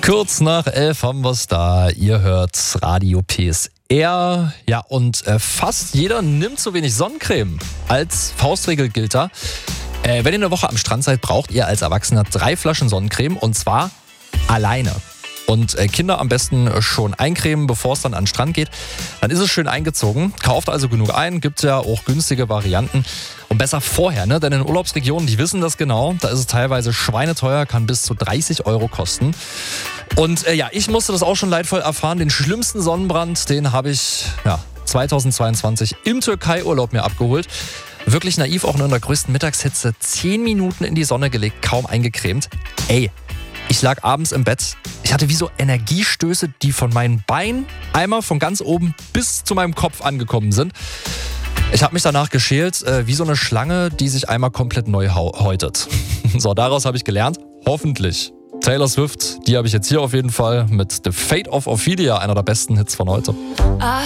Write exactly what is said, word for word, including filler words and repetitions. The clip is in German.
Kurz nach elf haben wir es da. Ihr hört Radio P S R. Ja, und äh, fast jeder nimmt zu wenig Sonnencreme. Als Faustregel gilt da, äh, wenn ihr eine Woche am Strand seid, braucht ihr als Erwachsener drei Flaschen Sonnencreme und zwar alleine. Und äh, Kinder am besten schon eincremen, bevor es dann an den Strand geht. Dann ist es schön eingezogen. Kauft also genug ein, gibt ja auch günstige Varianten. Und besser vorher, ne? Denn in Urlaubsregionen, die wissen das genau, da ist es teilweise schweineteuer, kann bis zu dreißig Euro kosten. Und äh, ja, ich musste das auch schon leidvoll erfahren. Den schlimmsten Sonnenbrand, den habe ich ja, zweitausendzweiundzwanzig im Türkei-Urlaub mir abgeholt. Wirklich naiv, auch nur in der größten Mittagshitze. Zehn Minuten in die Sonne gelegt, kaum eingecremt. Ey, ich lag abends im Bett. Ich hatte wie so Energiestöße, die von meinen Beinen einmal von ganz oben bis zu meinem Kopf angekommen sind. Ich habe mich danach geschält, äh, wie so eine Schlange, die sich einmal komplett neu häutet. So, daraus habe ich gelernt, hoffentlich. Taylor Swift, die habe ich jetzt hier auf jeden Fall mit The Fate of Ophelia, einer der besten Hits von heute. I